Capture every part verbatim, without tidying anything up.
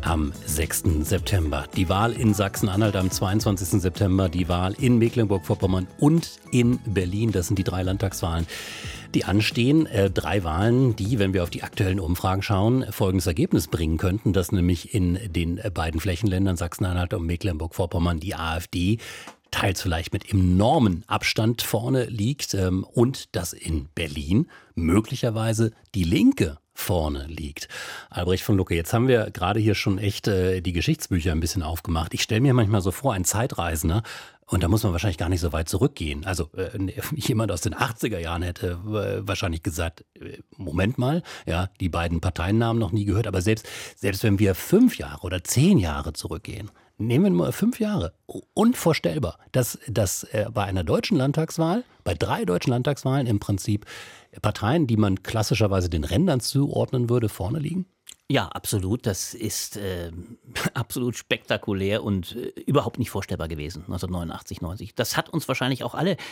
Am sechsten September. Die Wahl in Sachsen-Anhalt am zweiundzwanzigsten September, die Wahl in Mecklenburg-Vorpommern und in Berlin. Das sind die drei Landtagswahlen, die anstehen. Äh, drei Wahlen, die, wenn wir auf die aktuellen Umfragen schauen, folgendes Ergebnis bringen könnten, dass nämlich in den beiden Flächenländern Sachsen-Anhalt und Mecklenburg-Vorpommern die AfD teils vielleicht mit enormen Abstand vorne liegt ähm, und dass in Berlin möglicherweise die Linke vorne liegt. Albrecht von Lucke, jetzt haben wir gerade hier schon echt äh, die Geschichtsbücher ein bisschen aufgemacht. Ich stelle mir manchmal so vor, ein Zeitreisender, und da muss man wahrscheinlich gar nicht so weit zurückgehen. Also äh, jemand aus den achtziger Jahren hätte äh, wahrscheinlich gesagt, äh, Moment mal, ja, die beiden Parteiennamen noch nie gehört, aber selbst, selbst wenn wir fünf Jahre oder zehn Jahre zurückgehen, nehmen wir mal fünf Jahre. Unvorstellbar, dass, dass äh, bei einer deutschen Landtagswahl, bei drei deutschen Landtagswahlen im Prinzip Parteien, die man klassischerweise den Rändern zuordnen würde, vorne liegen? Ja, absolut. Das ist äh, absolut spektakulär und äh, überhaupt nicht vorstellbar gewesen, neunzehnhundertneunundachtzig, neunzig. Das hat uns wahrscheinlich auch alle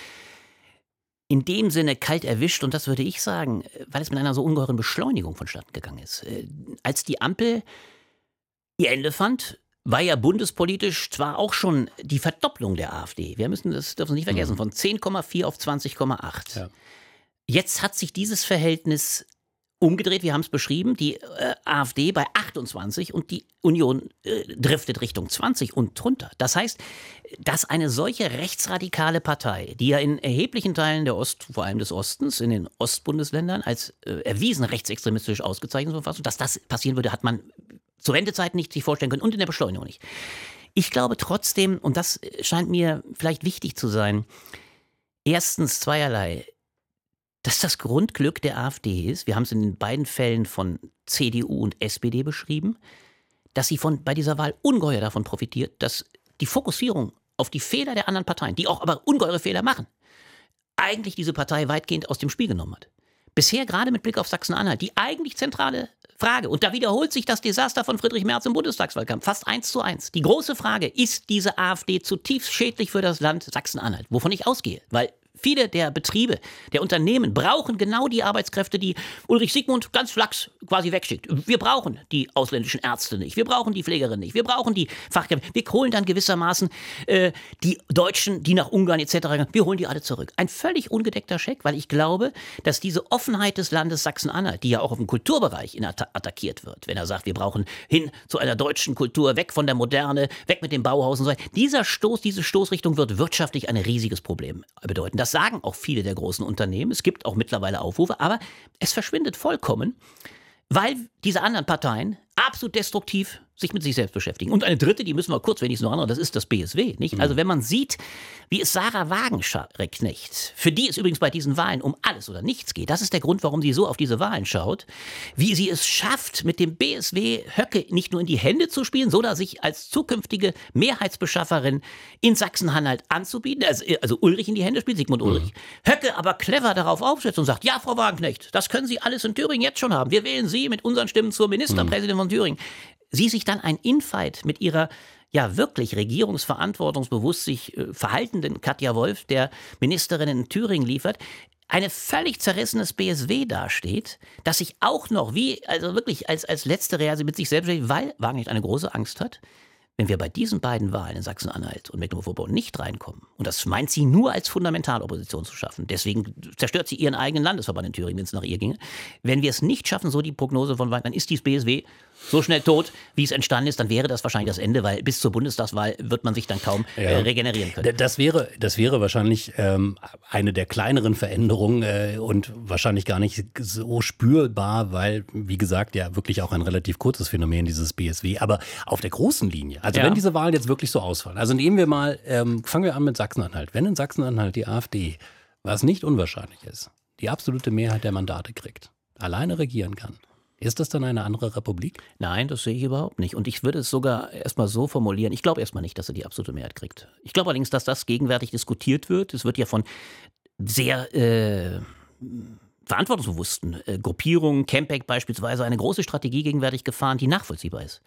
in dem Sinne kalt erwischt, und das würde ich sagen, weil es mit einer so ungeheuren Beschleunigung vonstatten gegangen ist. Äh, als die Ampel ihr Ende fand, war ja bundespolitisch zwar auch schon die Verdopplung der AfD. Wir müssen das dürfen wir nicht vergessen, von zehn Komma vier auf zwanzig Komma acht. Ja. Jetzt hat sich dieses Verhältnis umgedreht, wir haben es beschrieben, die äh, AfD bei achtundzwanzig und die Union äh, driftet Richtung zwanzig und drunter. Das heißt, dass eine solche rechtsradikale Partei, die ja in erheblichen Teilen der Ost, vor allem des Ostens, in den Ostbundesländern als äh, erwiesen rechtsextremistisch ausgezeichnet wird, dass das passieren würde, hat man zur Wendezeit nicht sich vorstellen können und in der Beschleunigung nicht. Ich glaube trotzdem, und das scheint mir vielleicht wichtig zu sein, erstens zweierlei, dass das Grundglück der AfD ist, wir haben es in den beiden Fällen von C D U und S P D beschrieben, dass sie von, bei dieser Wahl ungeheuer davon profitiert, dass die Fokussierung auf die Fehler der anderen Parteien, die auch aber ungeheure Fehler machen, eigentlich diese Partei weitgehend aus dem Spiel genommen hat. Bisher gerade mit Blick auf Sachsen-Anhalt, die eigentlich zentrale Frage, und da wiederholt sich das Desaster von Friedrich Merz im Bundestagswahlkampf, fast eins zu eins. Die große Frage, ist diese AfD zutiefst schädlich für das Land Sachsen-Anhalt? Wovon ich ausgehe, weil viele der Betriebe, der Unternehmen brauchen genau die Arbeitskräfte, die Ulrich Siegmund ganz flachs quasi wegschickt. Wir brauchen die ausländischen Ärzte nicht, wir brauchen die Pflegerinnen nicht, wir brauchen die Fachkräfte. Wir holen dann gewissermaßen äh, die Deutschen, die nach Ungarn et cetera, wir holen die alle zurück. Ein völlig ungedeckter Scheck, weil ich glaube, dass diese Offenheit des Landes Sachsen-Anhalt, die ja auch auf dem Kulturbereich in atta- attackiert wird, wenn er sagt, wir brauchen hin zu einer deutschen Kultur, weg von der Moderne, weg mit dem Bauhaus und so weiter. Dieser Stoß, diese Stoßrichtung wird wirtschaftlich ein riesiges Problem bedeuten. Das sagen auch viele der großen Unternehmen. Es gibt auch mittlerweile Aufrufe, aber es verschwindet vollkommen, weil diese anderen Parteien absolut destruktiv sich mit sich selbst beschäftigen. Und eine dritte, die müssen wir kurz wenigstens noch anhören, das ist das B S W. Nicht? Mhm. Also wenn man sieht, wie es Sarah Wagenknecht, für die es übrigens bei diesen Wahlen um alles oder nichts geht, das ist der Grund, warum sie so auf diese Wahlen schaut, wie sie es schafft, mit dem B S W Höcke nicht nur in die Hände zu spielen, sondern sich als zukünftige Mehrheitsbeschafferin in Sachsen-Anhalt anzubieten, also, also Ulrich in die Hände spielt, Sigmund Ulrich. Mhm. Höcke aber clever darauf aufsetzt und sagt, ja, Frau Wagenknecht, das können Sie alles in Thüringen jetzt schon haben. Wir wählen Sie mit unseren Stimmen zur Ministerpräsidentin von Thüringen. Sie sich dann ein Infight mit ihrer ja wirklich regierungsverantwortungsbewusst sich äh, verhaltenden Katja Wolf, der Ministerin in Thüringen, liefert, eine völlig zerrissenes B S W dasteht, das sich auch noch wie, also wirklich als, als letzte Reaktion mit sich selbst, weil Wagenknecht eine große Angst hat, wenn wir bei diesen beiden Wahlen in Sachsen-Anhalt und Mecklenburg-Vorpommern nicht reinkommen, und das meint sie nur als Fundamentalopposition zu schaffen, deswegen zerstört sie ihren eigenen Landesverband in Thüringen, wenn es nach ihr ginge, wenn wir es nicht schaffen, so die Prognose von Wagenknecht, dann ist dieses B S W so schnell tot, wie es entstanden ist, dann wäre das wahrscheinlich das Ende, weil bis zur Bundestagswahl wird man sich dann kaum ja. äh, regenerieren können. Das wäre, das wäre wahrscheinlich ähm, eine der kleineren Veränderungen äh, und wahrscheinlich gar nicht so spürbar, weil, wie gesagt, ja wirklich auch ein relativ kurzes Phänomen, dieses B S W. Aber auf der großen Linie, also ja. wenn diese Wahlen jetzt wirklich so ausfallen, also nehmen wir mal, ähm, fangen wir an mit Sachsen-Anhalt. Wenn in Sachsen-Anhalt die AfD, was nicht unwahrscheinlich ist, die absolute Mehrheit der Mandate kriegt, alleine regieren kann, ist das dann eine andere Republik? Nein, das sehe ich überhaupt nicht. Und ich würde es sogar erstmal so formulieren, ich glaube erstmal nicht, dass er die absolute Mehrheit kriegt. Ich glaube allerdings, dass das gegenwärtig diskutiert wird. Es wird ja von sehr äh, verantwortungsbewussten äh, Gruppierungen, Campact beispielsweise, eine große Strategie gegenwärtig gefahren, die nachvollziehbar ist.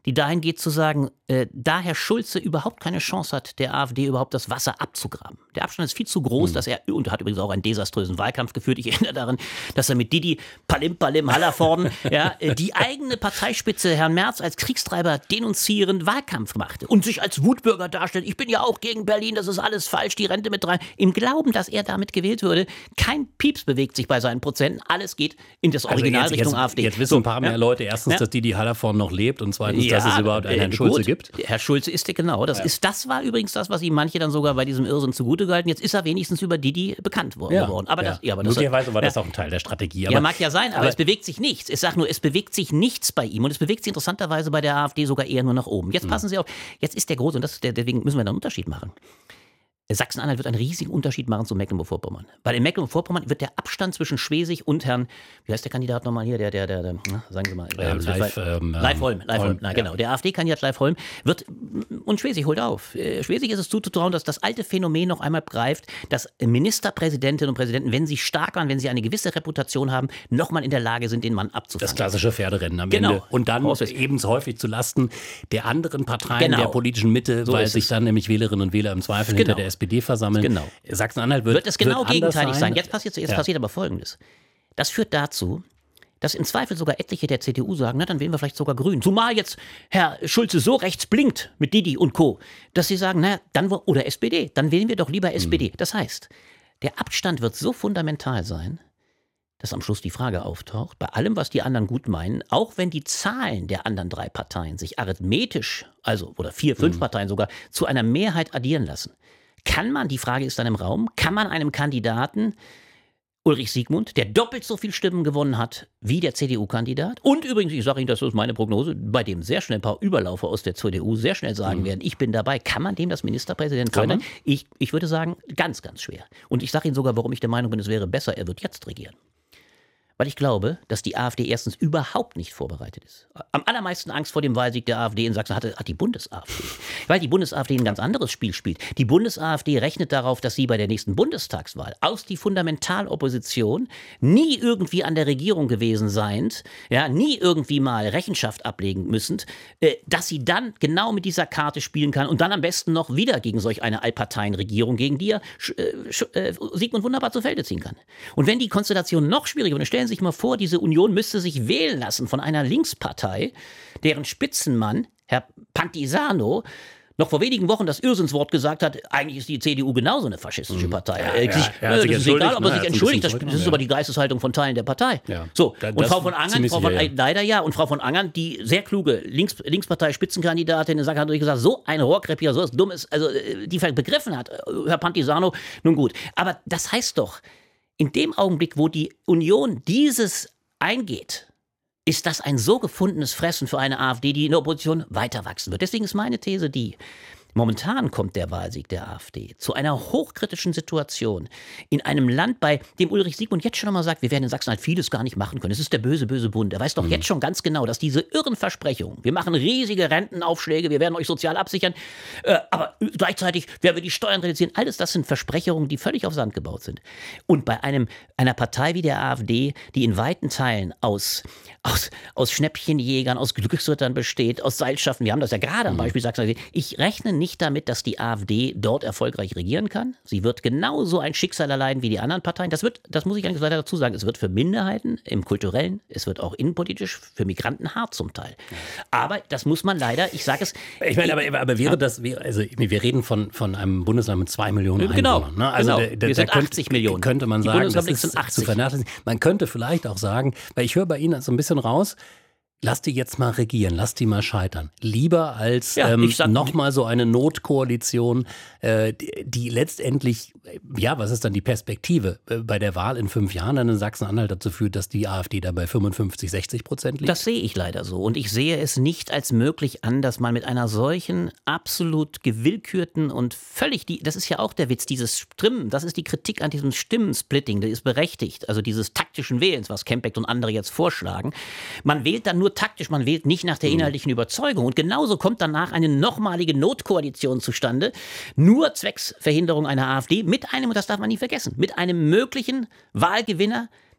die dahin geht zu sagen, äh, da Herr Schulze überhaupt keine Chance hat, der AfD überhaupt das Wasser abzugraben. Der Abstand ist viel zu groß, mhm. dass er, und er hat übrigens auch einen desaströsen Wahlkampf geführt, ich erinnere daran, dass er mit Didi Palim Palim Hallervorden ja, die eigene Parteispitze, Herrn Merz, als Kriegstreiber denunzierend Wahlkampf machte und sich als Wutbürger darstellt. Ich bin ja auch gegen Berlin, das ist alles falsch, die Rente mit rein. Im Glauben, dass er damit gewählt würde, kein Pieps bewegt sich bei seinen Prozenten, alles geht in das Original also jetzt, Richtung jetzt, AfD. Jetzt wissen so, ein paar mehr ja. Leute erstens, ja. dass Didi Hallervorden noch lebt und zweitens, ja, dass es überhaupt einen Herrn Schulze gut. gibt. Herr Schulze ist der, genau. Das, ja. ist, das war übrigens das, was ihm manche dann sogar bei diesem Irrsinn zugute gehalten. Jetzt ist er wenigstens über Didi bekannt worden. Ja. Aber ja. das, ja, aber das Möglicherweise war ja. das auch ein Teil der Strategie. Aber, ja, mag ja sein, aber, aber es bewegt sich nichts. Ich sage nur, es bewegt sich nichts bei ihm und es bewegt sich interessanterweise bei der AfD sogar eher nur nach oben. Jetzt passen Sie auf, jetzt ist der große, und das ist der, deswegen müssen wir da einen Unterschied machen. Sachsen-Anhalt wird einen riesigen Unterschied machen zu Mecklenburg-Vorpommern. Weil in Mecklenburg-Vorpommern wird der Abstand zwischen Schwesig und Herrn, wie heißt der Kandidat nochmal hier, der, der, der, der na, sagen Sie mal. Äh, Leif, ähm, Leif Holm, Leif Holm, na, genau. Ja. Der AfD-Kandidat Leif Holm wird, und Schwesig holt auf. Schwesig ist es zuzutrauen, dass das alte Phänomen noch einmal greift, dass Ministerpräsidentinnen und Präsidenten, wenn sie stark waren, wenn sie eine gewisse Reputation haben, nochmal in der Lage sind, den Mann abzufangen. Das klassische Pferderennen am genau. Ende. Und dann ebenso häufig zu Lasten der anderen Parteien genau. der politischen Mitte, so weil sich dann nämlich Wählerinnen und Wähler im Zweifel genau. hinter der S P D versammeln. Genau. Sachsen-Anhalt wird, wird es genau wird gegenteilig sein. sein. Jetzt passiert, jetzt ja. passiert aber Folgendes. Das führt dazu, dass im Zweifel sogar etliche der C D U sagen, na dann wählen wir vielleicht sogar Grün. Zumal jetzt Herr Schulze so rechts blinkt mit Didi und Co., dass sie sagen, na dann oder S P D, dann wählen wir doch lieber S P D. Mhm. Das heißt, der Abstand wird so fundamental sein, dass am Schluss die Frage auftaucht, bei allem, was die anderen gut meinen, auch wenn die Zahlen der anderen drei Parteien sich arithmetisch, also oder vier, fünf mhm. Parteien sogar, zu einer Mehrheit addieren lassen, kann man, die Frage ist dann im Raum, kann man einem Kandidaten, Ulrich Siegmund, der doppelt so viele Stimmen gewonnen hat wie der C D U-Kandidat, und übrigens, ich sage Ihnen, das ist meine Prognose, bei dem sehr schnell ein paar Überlaufer aus der C D U sehr schnell sagen mhm. werden, ich bin dabei, kann man dem das Ministerpräsident können? Ich, ich würde sagen, ganz, ganz schwer. Und ich sage Ihnen sogar, warum ich der Meinung bin, es wäre besser, er wird jetzt regieren. Weil ich glaube, dass die AfD erstens überhaupt nicht vorbereitet ist. Am allermeisten Angst vor dem Wahlsieg der AfD in Sachsen hatte, hat die Bundes-AfD. Weil die Bundes-AfD ein ganz anderes Spiel spielt. Die Bundes-AfD rechnet darauf, dass sie bei der nächsten Bundestagswahl aus die Fundamentalopposition, nie irgendwie an der Regierung gewesen seiend, ja, nie irgendwie mal Rechenschaft ablegen müssend, äh, dass sie dann genau mit dieser Karte spielen kann und dann am besten noch wieder gegen solch eine Allparteienregierung, gegen die er äh, äh, Siegmund wunderbar zu Felde ziehen kann. Und wenn die Konstellation noch schwieriger wird, stellen Sie sich mal vor, diese Union müsste sich wählen lassen von einer Linkspartei, deren Spitzenmann, Herr Pantisano, noch vor wenigen Wochen das Irrsinnswort gesagt hat, eigentlich ist die C D U genauso eine faschistische Partei. Ja, äh, ja, sich, er hat sich das ist egal, ob er ne, sich entschuldigt, das, das ist ja. aber die Geisteshaltung von Teilen der Partei. Ja. So, da, und Frau von Angern, Frau von, sicher, ja. leider ja, und Frau von Angern, die sehr kluge Links, Linkspartei-Spitzenkandidatin, in Sachsen hat gesagt, so ein Rohrkrepierer, so was Dummes, also die begriffen hat, Herr Pantisano, nun gut. Aber das heißt doch, in dem Augenblick, wo die Union dieses eingeht, ist das ein so gefundenes Fressen für eine AfD, die in der Opposition weiter wachsen wird. Deswegen ist meine These die, momentan kommt der Wahlsieg der AfD zu einer hochkritischen Situation in einem Land, bei dem Ulrich Siegmund jetzt schon einmal sagt, wir werden in Sachsen halt vieles gar nicht machen können. Es ist der böse, böse Bund. Er weiß doch mhm. jetzt schon ganz genau, dass diese irren Versprechungen, wir machen riesige Rentenaufschläge, wir werden euch sozial absichern, äh, aber gleichzeitig werden wir die Steuern reduzieren. Alles das sind Versprechungen, die völlig auf Sand gebaut sind. Und bei einem, einer Partei wie der AfD, die in weiten Teilen aus, aus, aus Schnäppchenjägern, aus Glücksrittern besteht, aus Seilschaften, wir haben das ja gerade am Beispiel Sachsen gesehen, ich rechne nicht damit, dass die AfD dort erfolgreich regieren kann. Sie wird genauso ein Schicksal erleiden wie die anderen Parteien. Das wird, das muss ich eigentlich leider dazu sagen, es wird für Minderheiten im Kulturellen, es wird auch innenpolitisch für Migranten hart zum Teil. Aber das muss man leider, ich sage es... Ich meine, aber, aber wäre das, also wir reden von, von einem Bundesland mit zwei Millionen genau, Einwohnern. Ne? Also genau. Der, der, wir sind könnte, achtzig Millionen. Könnte man die sagen, das ist sind achtzig. zu vernachlässigen. Man könnte vielleicht auch sagen, weil ich höre bei Ihnen so ein bisschen raus, lass die jetzt mal regieren, lass die mal scheitern. Lieber als ja, ähm, sag, nochmal so eine Notkoalition, äh, die, die letztendlich, ja, was ist dann die Perspektive äh, bei der Wahl in fünf Jahren dann in Sachsen-Anhalt dazu führt, dass die AfD da bei fünfundfünfzig, sechzig Prozent liegt? Das sehe ich leider so. Und ich sehe es nicht als möglich an, dass man mit einer solchen absolut gewillkürten und völlig, die, das ist ja auch der Witz, dieses Stimmen, das ist die Kritik an diesem Stimmensplitting, der ist berechtigt, also dieses taktischen Wählens, was Kempeck und andere jetzt vorschlagen. Man wählt dann nur taktisch, man wählt nicht nach der inhaltlichen Überzeugung. Und genauso kommt danach eine nochmalige Notkoalition zustande, nur zwecks Verhinderung einer AfD mit einem, und das darf man nie vergessen, mit einem möglichen Wahlgewinner,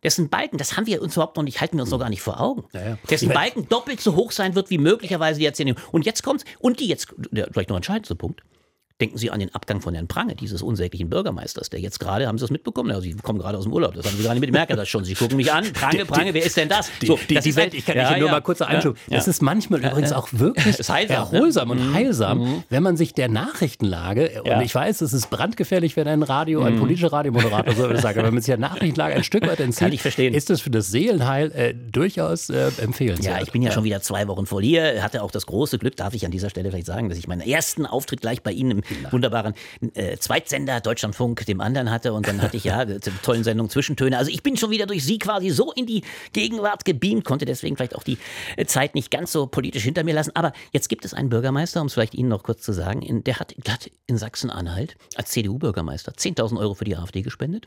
dessen Balken, das haben wir uns überhaupt noch nicht, halten wir uns noch gar nicht vor Augen, ja, ja. dessen Balken doppelt so hoch sein wird, wie möglicherweise die C D U. Und jetzt kommt's, und die jetzt, der vielleicht noch entscheidendste Punkt, denken Sie an den Abgang von Herrn Prange, dieses unsäglichen Bürgermeisters, der jetzt gerade, haben Sie das mitbekommen? Ja, Sie kommen gerade aus dem Urlaub, das haben Sie gerade nicht mit, merken das schon. Sie gucken mich an, Prange, Prange, wer ist denn das? Die, so, die, das die ist Welt, ein, ich kann ja, ja, nur ja, mal kurz einschub. Ja, Es ist manchmal ja, übrigens auch wirklich heilsam, erholsam ne? und heilsam, mhm. wenn man sich der Nachrichtenlage, und ja. ich weiß, es ist brandgefährlich, wenn ein Radio, ein mhm. politischer Radiomoderator so sagt, aber wenn man sich der Nachrichtenlage ein Stück weit entzieht, kann ich verstehen. ist das für das Seelenheil äh, durchaus äh, empfehlenswert. Ja, ich bin ja, ja schon wieder zwei Wochen vor hier, hatte auch das große Glück, darf ich an dieser Stelle vielleicht sagen, dass ich meinen ersten Auftritt gleich bei Ihnen im ja. wunderbaren äh, Zweitsender Deutschlandfunk, dem anderen hatte, und dann hatte ich ja die tollen Sendung Zwischentöne. Also ich bin schon wieder durch Sie quasi so in die Gegenwart gebeamt, konnte deswegen vielleicht auch die Zeit nicht ganz so politisch hinter mir lassen. Aber jetzt gibt es einen Bürgermeister, um es vielleicht Ihnen noch kurz zu sagen, in, der hat glatt in Sachsen-Anhalt als C D U-Bürgermeister zehntausend Euro für die AfD gespendet.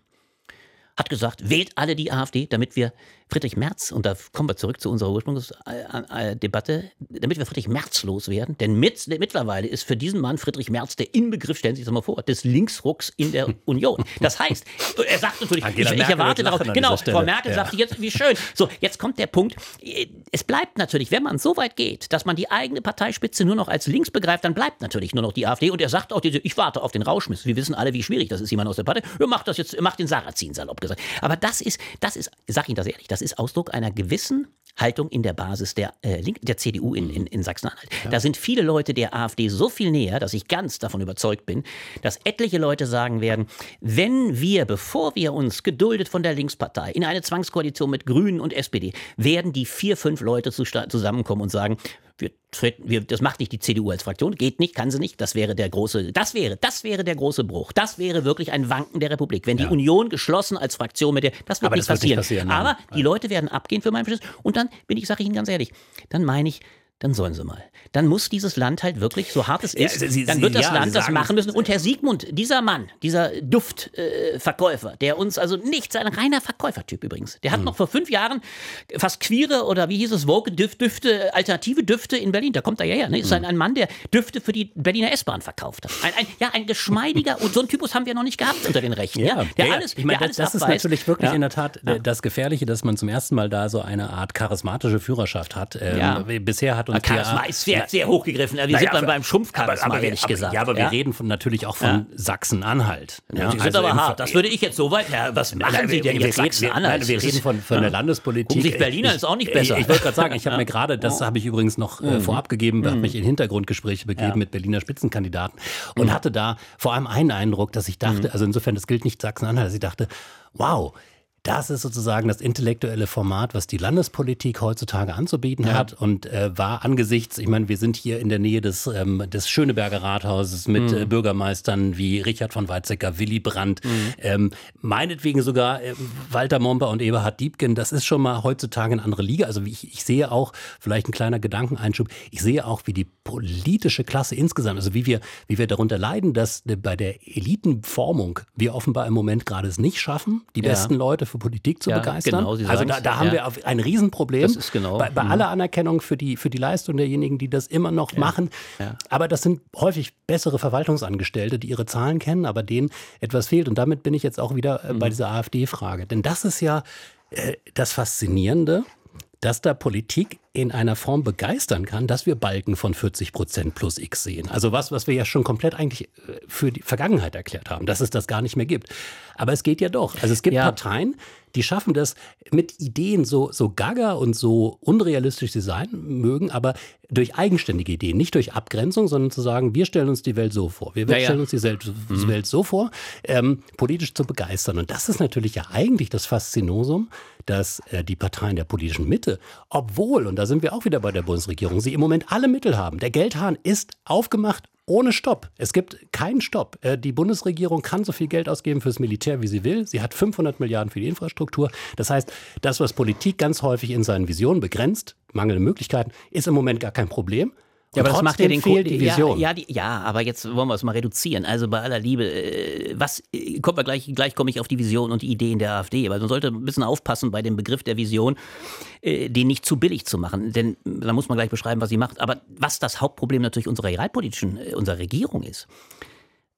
Hat gesagt, wählt alle die AfD, damit wir Friedrich Merz, und da kommen wir zurück zu unserer Ursprungsdebatte, damit wir Friedrich Merz loswerden. Denn mit, mittlerweile ist für diesen Mann Friedrich Merz der Inbegriff, stellen Sie sich das mal vor, des Linksrucks in der Union. Das heißt, er sagt natürlich, ich, ich erwarte darauf, genau, Frau Merkel ja. sagte jetzt, wie schön. So, jetzt kommt der Punkt, es bleibt natürlich, wenn man so weit geht, dass man die eigene Parteispitze nur noch als links begreift, dann bleibt natürlich nur noch die AfD. Und er sagt auch, ich warte auf den Rauschmiss. Wir wissen alle, wie schwierig das ist, jemand aus der Partei. Er macht das jetzt, er macht den Sarrazin salopp gesagt. Aber das ist, das ist, ich sage Ihnen das ehrlich, das ist Ausdruck einer gewissen Haltung in der Basis der, äh, Link, der C D U in, in, in Sachsen-Anhalt. Ja. Da sind viele Leute der AfD so viel näher, dass ich ganz davon überzeugt bin, dass etliche Leute sagen werden, wenn wir, bevor wir uns geduldet von der Linkspartei in eine Zwangskoalition mit Grünen und S P D, werden die vier, fünf Leute zu, zusammenkommen und sagen, wir treten, wir, das macht nicht die C D U als Fraktion, geht nicht, kann sie nicht. Das wäre der große, das wäre, das wäre der große Bruch. Das wäre wirklich ein Wanken der Republik. Wenn ja. die Union geschlossen als Fraktion mit der, das wird, nicht, das passieren. wird nicht passieren. Aber die Leute werden abgehen für mein Verständnis. Und dann bin ich, sage ich Ihnen ganz ehrlich, dann meine ich, dann sollen sie mal. Dann muss dieses Land halt wirklich, so hart es ist, ja, sie, dann wird das ja, Land das machen müssen. Und Herr Siegmund, dieser Mann, dieser Duftverkäufer, äh, der uns, also nicht, ein reiner Verkäufertyp übrigens, der hat hm. noch vor fünf Jahren fast queere oder wie hieß es, woke Düfte, alternative Düfte in Berlin, da kommt er ja her, ne? Ist hm. ein, ein Mann, der Düfte für die Berliner S-Bahn verkauft hat. Ein, ein, ja, ein geschmeidiger, und so einen Typus haben wir noch nicht gehabt unter den Rechten. Ja, ja, der ja, alles, ich meine, der das, alles das ist natürlich wirklich ja. in der Tat ja. das Gefährliche, dass man zum ersten Mal da so eine Art charismatische Führerschaft hat. Ähm, ja. Bisher hat uns Charisma ist sehr, sehr hochgegriffen. Wir sind beim, beim Schumpfcharisma, ehrlich aber, gesagt. Ja, aber ja? wir reden von, natürlich auch von ja. Sachsen-Anhalt. Ja, die sind also aber hart. Das würde ich jetzt so weit. Ja, was machen nein, Sie denn jetzt Sachsen-Anhalt? Wir, wir reden von, von ja. der Landespolitik. Um sich Berliner ich, ist auch nicht besser. Ich, ich wollte gerade sagen, ich habe mir gerade, das habe ich übrigens noch äh, vorab gegeben, mhm. habe mich in Hintergrundgespräche begeben ja. mit Berliner Spitzenkandidaten und mhm. hatte da vor allem einen Eindruck, dass ich dachte, mhm. also insofern, das gilt nicht Sachsen-Anhalt, dass ich dachte, wow, das ist sozusagen das intellektuelle Format, was die Landespolitik heutzutage anzubieten ja. hat und äh, war angesichts, ich meine, wir sind hier in der Nähe des, ähm, des Schöneberger Rathauses mit mhm. äh, Bürgermeistern wie Richard von Weizsäcker, Willy Brandt, mhm. ähm, meinetwegen sogar äh, Walter Momper und Eberhard Diepgen, das ist schon mal heutzutage eine andere Liga. Also ich, ich sehe auch, vielleicht ein kleiner Gedankeneinschub, ich sehe auch, wie die politische Klasse insgesamt, also wie wir, wie wir darunter leiden, dass äh, bei der Elitenformung wir offenbar im Moment gerade es nicht schaffen, die ja. besten Leute für Politik zu ja, begeistern. Genau, also da, da haben ja. wir ein Riesenproblem. Das ist genau. Bei, bei mhm. aller Anerkennung für die, für die Leistung derjenigen, die das immer noch ja. machen. Ja. Aber das sind häufig bessere Verwaltungsangestellte, die ihre Zahlen kennen, aber denen etwas fehlt. Und damit bin ich jetzt auch wieder äh, mhm. bei dieser AfD-Frage. Denn das ist ja äh, das Faszinierende, dass da Politik in einer Form begeistern kann, dass wir Balken von vierzig Prozent plus X sehen. Also was, was wir ja schon komplett eigentlich für die Vergangenheit erklärt haben, dass es das gar nicht mehr gibt. Aber es geht ja doch. Also es gibt ja. Parteien, die schaffen das mit Ideen, so, so gaga und so unrealistisch sie sein mögen, aber durch eigenständige Ideen, nicht durch Abgrenzung, sondern zu sagen, wir stellen uns die Welt so vor. Wir ja, stellen ja. uns die Welt, mhm. Welt so vor, ähm, politisch zu begeistern. Und das ist natürlich ja eigentlich das Faszinosum, dass äh, die Parteien der politischen Mitte, obwohl, und da sind wir auch wieder bei der Bundesregierung, sie im Moment alle Mittel haben. Der Geldhahn ist aufgemacht ohne Stopp. Es gibt keinen Stopp. Äh, die Bundesregierung kann so viel Geld ausgeben fürs Militär, wie sie will. Sie hat fünfhundert Milliarden für die Infrastruktur. Das heißt, das, was Politik ganz häufig in seinen Visionen begrenzt, mangelnde Möglichkeiten, ist im Moment gar kein Problem. Ja, aber das macht ja den fehlt die Vision. Ja, ja, die, ja, aber jetzt wollen wir es mal reduzieren. Also bei aller Liebe, äh, was kommt wir gleich, gleich komme ich auf die Vision und die Ideen der AfD. Aber man sollte ein bisschen aufpassen bei dem Begriff der Vision, äh, den nicht zu billig zu machen. Denn da muss man gleich beschreiben, was sie macht. Aber was das Hauptproblem natürlich unserer realpolitischen, äh, unserer Regierung ist,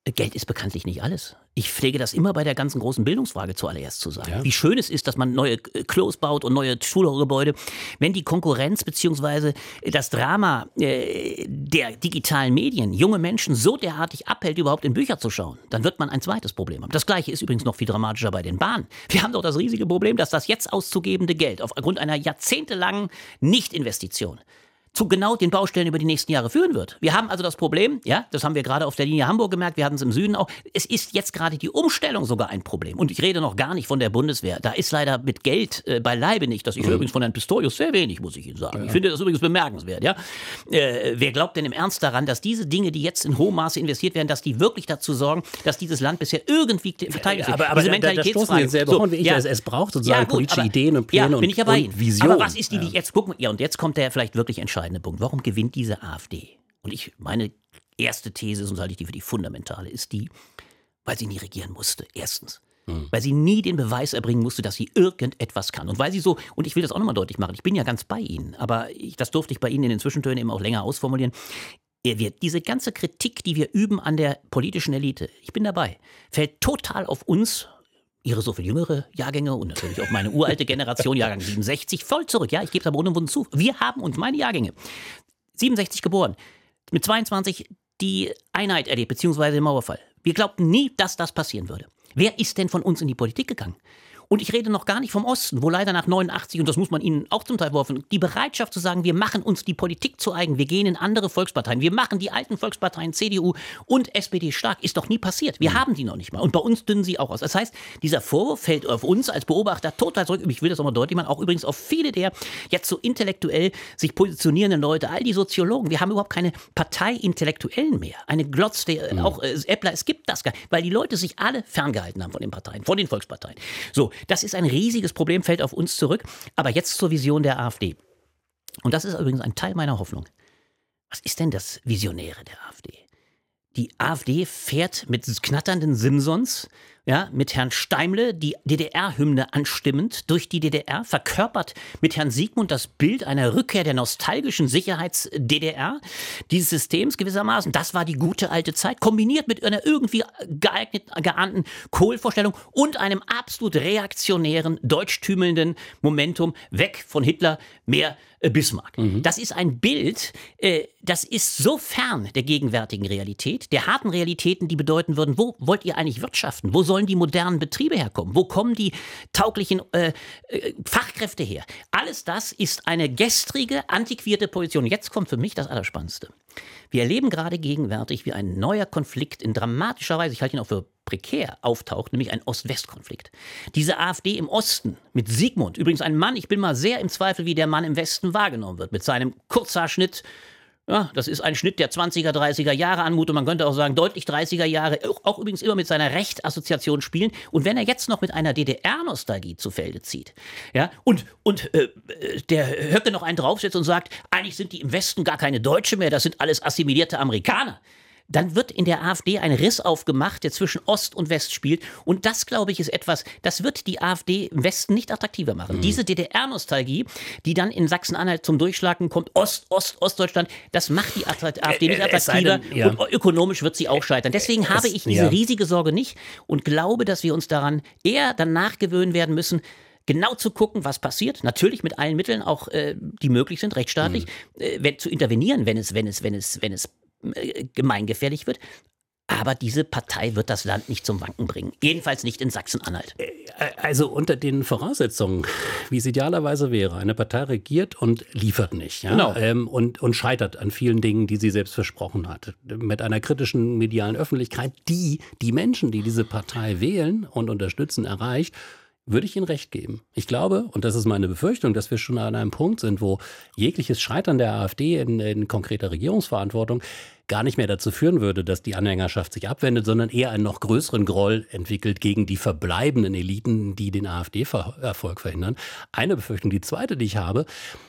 Geld ist bekanntlich nicht alles. Ich pflege das immer bei der ganzen großen Bildungsfrage zuallererst zu sagen. Ja. Wie schön es ist, dass man neue Klos baut und neue Schulgebäude. Wenn die Konkurrenz bzw. das Drama äh, der digitalen Medien junge Menschen so derartig abhält, überhaupt in Bücher zu schauen, dann wird man ein zweites Problem haben. Das Gleiche ist übrigens noch viel dramatischer bei den Bahnen. Wir haben doch das riesige Problem, dass das jetzt auszugebende Geld aufgrund einer jahrzehntelangen Nichtinvestition zu genau den Baustellen über die nächsten Jahre führen wird. Wir haben also das Problem, ja, das haben wir gerade auf der Linie Hamburg gemerkt, wir hatten es im Süden auch, es ist jetzt gerade die Umstellung sogar ein Problem. Und ich rede noch gar nicht von der Bundeswehr. Da ist leider mit Geld äh, beileibe nicht. Das ich höre übrigens von Herrn Pistorius sehr wenig, muss ich Ihnen sagen. Ja. Ich finde das übrigens bemerkenswert. Ja? Äh, wer glaubt denn im Ernst daran, dass diese Dinge, die jetzt in hohem Maße investiert werden, dass die wirklich dazu sorgen, dass dieses Land bisher irgendwie verteidigt wird? Aber, aber diese da, da stoßen wir selber so, wie ich, ja, es, es braucht sozusagen ja, gut, politische aber, Ideen und Pläne ja, bin ich ja und, und Visionen. Aber was ist die, ja. jetzt gucken, ja, und jetzt kommt der vielleicht wirklich entscheidende Punkt. Warum gewinnt diese AfD? Und ich, meine erste These, sonst halte ich die für die fundamentale, ist die, weil sie nie regieren musste. Erstens. Mhm. Weil sie nie den Beweis erbringen musste, dass sie irgendetwas kann. Und weil sie so, und ich will das auch nochmal deutlich machen, ich bin ja ganz bei Ihnen, aber ich, das durfte ich bei Ihnen in den Zwischentönen eben auch länger ausformulieren. Er wird, diese ganze Kritik, die wir üben an der politischen Elite, ich bin dabei, fällt total auf uns, Ihre so viel jüngere Jahrgänge und natürlich auch meine uralte Generation, Jahrgang siebenundsechzig, voll zurück. Ja, ich gebe es aber ohne Wunden zu. Wir haben uns, meine Jahrgänge, siebenundsechzig geboren, mit zweiundzwanzig die Einheit erlebt, beziehungsweise den Mauerfall. Wir glaubten nie, dass das passieren würde. Wer ist denn von uns in die Politik gegangen? Und ich rede noch gar nicht vom Osten, wo leider nach neunundachtzig, und das muss man ihnen auch zum Teil vorwerfen, die Bereitschaft zu sagen, wir machen uns die Politik zu eigen, wir gehen in andere Volksparteien, wir machen die alten Volksparteien C D U und S P D stark, ist doch nie passiert. Wir mhm. haben die noch nicht mal. Und bei uns dünnen sie auch aus. Das heißt, dieser Vorwurf fällt auf uns als Beobachter total zurück. Ich will das auch mal deutlich machen, auch übrigens auf viele der jetzt so intellektuell sich positionierenden Leute, all die Soziologen. Wir haben überhaupt keine Parteiintellektuellen mehr. Eine Glotz, der, mhm. auch äh, Eppler, es gibt das gar nicht, weil die Leute sich alle ferngehalten haben von den Parteien, von den Volksparteien. So, das ist ein riesiges Problem, fällt auf uns zurück. Aber jetzt zur Vision der AfD. Und das ist übrigens ein Teil meiner Hoffnung. Was ist denn das Visionäre der AfD? Die AfD fährt mit knatternden Simsons, ja, mit Herrn Steimle die D D R-Hymne anstimmend durch die D D R, verkörpert mit Herrn Siegmund das Bild einer Rückkehr der nostalgischen Sicherheits-D D R, dieses Systems gewissermaßen. Das war die gute alte Zeit, kombiniert mit einer irgendwie geeigneten, geahnten Kohl-Vorstellung und einem absolut reaktionären, deutschtümelnden Momentum, weg von Hitler, mehr Bismarck. Mhm. Das ist ein Bild, äh, das ist so fern der gegenwärtigen Realität, der harten Realitäten, die bedeuten würden, wo wollt ihr eigentlich wirtschaften? Wo sollen die modernen Betriebe herkommen? Wo kommen die tauglichen äh, äh, Fachkräfte her? Alles das ist eine gestrige, antiquierte Position. Jetzt kommt für mich das Allerspannendste. Wir erleben gerade gegenwärtig, wie ein neuer Konflikt in dramatischer Weise, ich halte ihn auch für prekär, auftaucht, nämlich ein Ost-West-Konflikt. Diese AfD im Osten mit Siegmund, übrigens ein Mann, ich bin mal sehr im Zweifel, wie der Mann im Westen wahrgenommen wird, mit seinem Kurzhaarschnitt. Ja, das ist ein Schnitt der zwanziger, dreißiger Jahre anmutet. Man könnte auch sagen, deutlich dreißiger Jahre, auch, auch übrigens immer mit seiner Recht-Assoziation spielen. Und wenn er jetzt noch mit einer D D R-Nostalgie zu Felde zieht, ja, und, und äh, der Höcke noch einen draufsetzt und sagt, eigentlich sind die im Westen gar keine Deutsche mehr, das sind alles assimilierte Amerikaner, dann wird in der AfD ein Riss aufgemacht, der zwischen Ost und West spielt. Und das, glaube ich, ist etwas, das wird die AfD im Westen nicht attraktiver machen. Mhm. Diese D D R-Nostalgie, die dann in Sachsen-Anhalt zum Durchschlagen kommt, Ost, Ost, Ostdeutschland, das macht die AfD nicht attraktiver. Denn, ja. Und ökonomisch wird sie auch scheitern. Deswegen es, habe ich diese ja. riesige Sorge nicht und glaube, dass wir uns daran eher danach gewöhnen werden müssen, genau zu gucken, was passiert. Natürlich mit allen Mitteln, auch äh, die möglich sind, rechtsstaatlich, mhm. äh, wenn, zu intervenieren, wenn es, wenn es, wenn es, wenn es gemeingefährlich wird. Aber diese Partei wird das Land nicht zum Wanken bringen. Jedenfalls nicht in Sachsen-Anhalt. Also unter den Voraussetzungen, wie es idealerweise wäre, eine Partei regiert und liefert nicht. Ja? Genau. Ähm, und, und scheitert an vielen Dingen, die sie selbst versprochen hat. Mit einer kritischen medialen Öffentlichkeit, die die Menschen, die diese Partei wählen und unterstützen, erreicht, würde ich Ihnen recht geben. Ich glaube, und das ist meine Befürchtung, dass wir schon an einem Punkt sind, wo jegliches Scheitern der AfD in, in konkreter Regierungsverantwortung gar nicht mehr dazu führen würde, dass die Anhängerschaft sich abwendet, sondern eher einen noch größeren Groll entwickelt gegen die verbleibenden Eliten, die den AfD-Erfolg verhindern. Eine Befürchtung. Die zweite, die ich habe: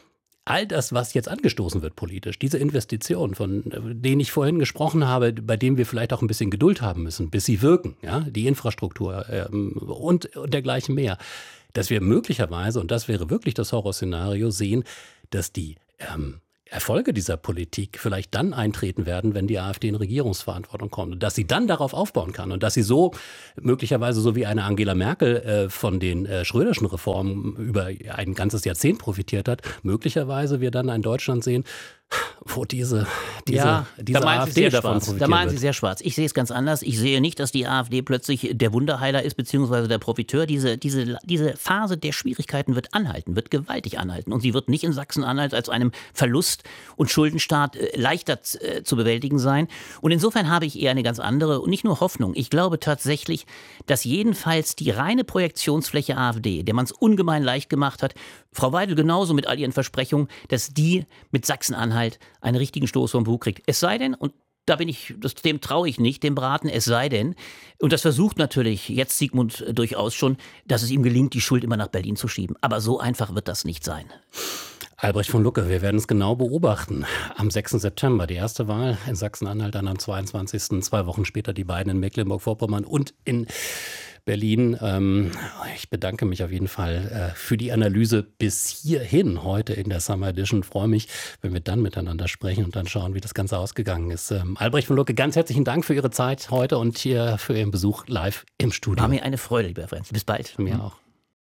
All das, was jetzt angestoßen wird politisch, diese Investitionen, von denen ich vorhin gesprochen habe, bei denen wir vielleicht auch ein bisschen Geduld haben müssen, bis sie wirken, ja, die Infrastruktur ähm, und, und dergleichen mehr, dass wir möglicherweise, und das wäre wirklich das Horrorszenario, sehen, dass die ähm, Erfolge dieser Politik vielleicht dann eintreten werden, wenn die AfD in Regierungsverantwortung kommt. Und dass sie dann darauf aufbauen kann und dass sie so, möglicherweise so wie eine Angela Merkel äh, von den äh, Schröderschen Reformen über ein ganzes Jahrzehnt profitiert hat, möglicherweise wir dann ein Deutschland sehen, wo diese, diese, ja, diese da meinen AfD Sie sehr davon schwarz. Da profitieren meinen Sie wird. sehr schwarz. Ich sehe es ganz anders. Ich sehe nicht, dass die AfD plötzlich der Wunderheiler ist, beziehungsweise der Profiteur. Diese, diese, diese Phase der Schwierigkeiten wird anhalten, wird gewaltig anhalten. Und sie wird nicht in Sachsen-Anhalt als einem Verlust- und Schuldenstaat äh, leichter äh, zu bewältigen sein. Und insofern habe ich eher eine ganz andere und nicht nur Hoffnung. Ich glaube tatsächlich, dass jedenfalls die reine Projektionsfläche AfD, der man es ungemein leicht gemacht hat, Frau Weidel genauso mit all ihren Versprechungen, dass die mit Sachsen-Anhalt einen richtigen Stoß vom Bug kriegt. Es sei denn, und da bin ich, das, dem traue ich nicht, dem Braten, es sei denn, und das versucht natürlich jetzt Sigmund durchaus schon, dass es ihm gelingt, die Schuld immer nach Berlin zu schieben. Aber so einfach wird das nicht sein. Albrecht von Lucke, wir werden es genau beobachten. Am sechsten September die erste Wahl in Sachsen-Anhalt, dann am zweiundzwanzigsten Zwei Wochen später die beiden in Mecklenburg-Vorpommern und in Berlin. Ähm, ich bedanke mich auf jeden Fall äh, für die Analyse bis hierhin heute in der Summer Edition. Freue mich, wenn wir dann miteinander sprechen und dann schauen, wie das Ganze ausgegangen ist. Ähm, Albrecht von Lucke, ganz herzlichen Dank für Ihre Zeit heute und hier für Ihren Besuch live im Studio. War mir eine Freude, lieber Franz. Bis bald. Für mich auch.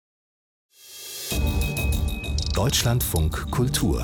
Deutschlandfunk Kultur.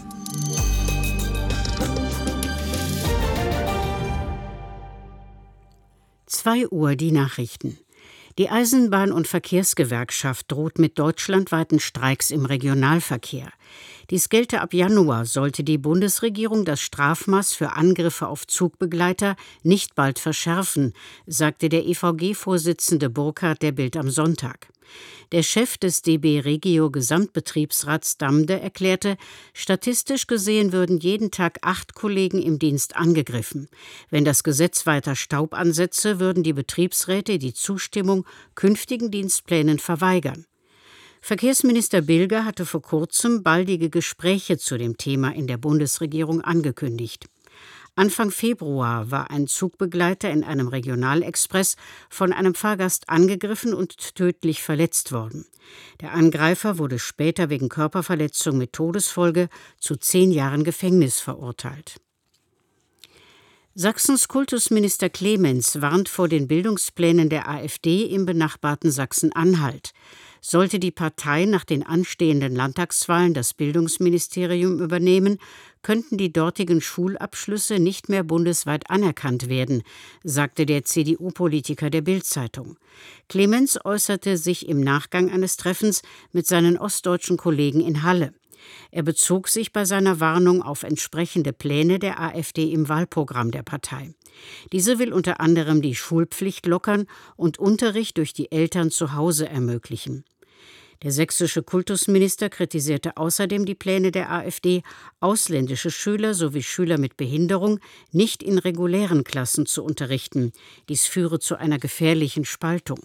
zwei Uhr die Nachrichten. Die Eisenbahn- und Verkehrsgewerkschaft droht mit deutschlandweiten Streiks im Regionalverkehr. Dies gelte ab Januar, sollte die Bundesregierung das Strafmaß für Angriffe auf Zugbegleiter nicht bald verschärfen, sagte der E V G-Vorsitzende Burkhardt der Bild am Sonntag. Der Chef des D B Regio Gesamtbetriebsrats Damde erklärte, statistisch gesehen würden jeden Tag acht Kollegen im Dienst angegriffen. Wenn das Gesetz weiter Staub ansetze, würden die Betriebsräte die Zustimmung künftigen Dienstplänen verweigern. Verkehrsminister Bilger hatte vor kurzem baldige Gespräche zu dem Thema in der Bundesregierung angekündigt. Anfang Februar war ein Zugbegleiter in einem Regionalexpress von einem Fahrgast angegriffen und tödlich verletzt worden. Der Angreifer wurde später wegen Körperverletzung mit Todesfolge zu zehn Jahren Gefängnis verurteilt. Sachsens Kultusminister Clemens warnt vor den Bildungsplänen der AfD im benachbarten Sachsen-Anhalt. Sollte die Partei nach den anstehenden Landtagswahlen das Bildungsministerium übernehmen, könnten die dortigen Schulabschlüsse nicht mehr bundesweit anerkannt werden, sagte der C D U-Politiker der Bild-Zeitung. Clemens äußerte sich im Nachgang eines Treffens mit seinen ostdeutschen Kollegen in Halle. Er bezog sich bei seiner Warnung auf entsprechende Pläne der AfD im Wahlprogramm der Partei. Diese will unter anderem die Schulpflicht lockern und Unterricht durch die Eltern zu Hause ermöglichen. Der sächsische Kultusminister kritisierte außerdem die Pläne der AfD, ausländische Schüler sowie Schüler mit Behinderung nicht in regulären Klassen zu unterrichten. Dies führe zu einer gefährlichen Spaltung.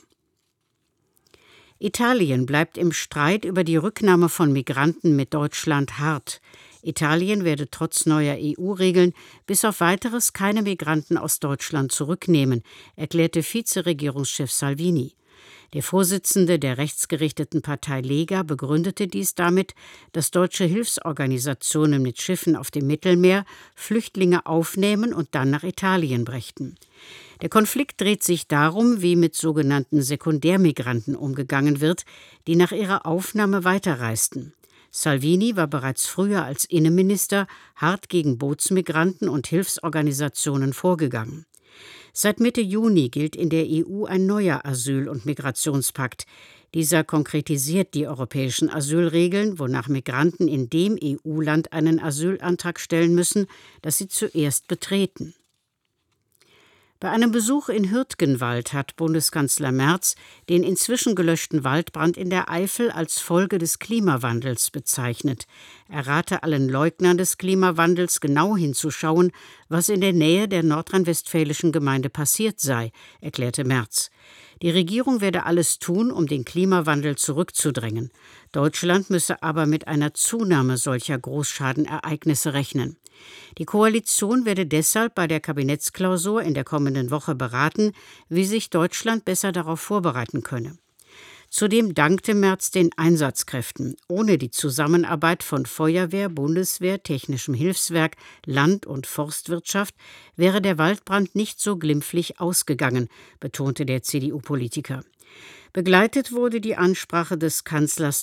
Italien bleibt im Streit über die Rücknahme von Migranten mit Deutschland hart. Italien werde trotz neuer E U-Regeln bis auf Weiteres keine Migranten aus Deutschland zurücknehmen, erklärte Vizeregierungschef Salvini. Der Vorsitzende der rechtsgerichteten Partei Lega begründete dies damit, dass deutsche Hilfsorganisationen mit Schiffen auf dem Mittelmeer Flüchtlinge aufnehmen und dann nach Italien brächten. Der Konflikt dreht sich darum, wie mit sogenannten Sekundärmigranten umgegangen wird, die nach ihrer Aufnahme weiterreisten. Salvini war bereits früher als Innenminister hart gegen Bootsmigranten und Hilfsorganisationen vorgegangen. Seit Mitte Juni gilt in der E U ein neuer Asyl- und Migrationspakt. Dieser konkretisiert die europäischen Asylregeln, wonach Migranten in dem E U-Land einen Asylantrag stellen müssen, das sie zuerst betreten. Bei einem Besuch in Hürtgenwald hat Bundeskanzler Merz den inzwischen gelöschten Waldbrand in der Eifel als Folge des Klimawandels bezeichnet. Er rate allen Leugnern des Klimawandels, genau hinzuschauen, was in der Nähe der nordrhein-westfälischen Gemeinde passiert sei, erklärte Merz. Die Regierung werde alles tun, um den Klimawandel zurückzudrängen. Deutschland müsse aber mit einer Zunahme solcher Großschadenereignisse rechnen. Die Koalition werde deshalb bei der Kabinettsklausur in der kommenden Woche beraten, wie sich Deutschland besser darauf vorbereiten könne. Zudem dankte Merz den Einsatzkräften. Ohne die Zusammenarbeit von Feuerwehr, Bundeswehr, Technischem Hilfswerk, Land- und Forstwirtschaft wäre der Waldbrand nicht so glimpflich ausgegangen, betonte der C D U-Politiker. Begleitet wurde die Ansprache des Kanzlers